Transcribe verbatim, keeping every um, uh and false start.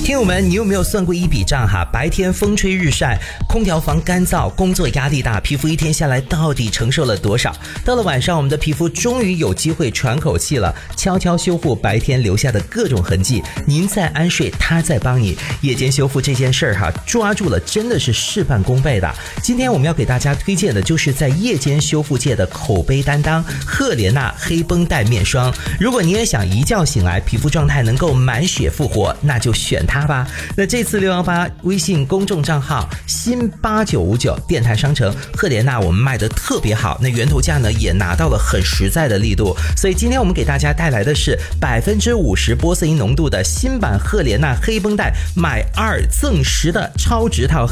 听友们，你有没有算过一笔账哈？白天风吹日晒，空调房干燥，工作压力大，皮肤一天下来到底承受了多少？到了晚上，我们的皮肤终于有机会喘口气了，悄悄修复白天留下的各种痕迹。您在安睡，他在帮你。夜间修复这件事儿哈，抓住了真的是事半功倍的。今天我们要给大家推荐的就是在夜间修复界的口碑担当——赫莲娜黑绷带面霜。如果你也想一觉醒来皮肤状态能够满血复活，那就选它吧。那这次六一八微信公众账号新八九五九电台商城赫莲娜我们卖的特别好，那源头价呢也拿到了很实在的力度，所以今天我们给大家带来的是百分之五十玻色因浓度的新版赫莲娜黑绷带买二赠十的超值套